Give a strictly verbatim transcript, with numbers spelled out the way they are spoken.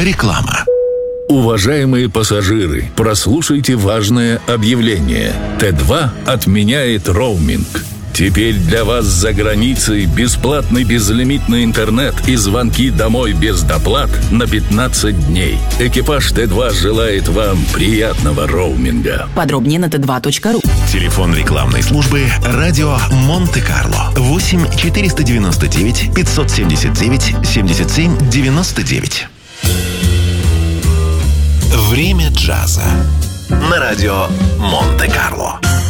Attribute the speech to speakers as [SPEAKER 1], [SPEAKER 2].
[SPEAKER 1] Реклама.
[SPEAKER 2] Уважаемые пассажиры, прослушайте важное объявление. Тэ два отменяет роуминг. Теперь для вас за границей бесплатный безлимитный интернет и звонки домой без доплат на пятнадцать дней. Экипаж Тэ два желает вам приятного роуминга.
[SPEAKER 3] Подробнее на тэ два точка ру.
[SPEAKER 1] Телефон рекламной службы «Радио Монте-Карло». восемь четыреста девяносто девять пятьсот семьдесят девять семьдесят семь девяносто девять. Время джаза на радио Монте-Карло.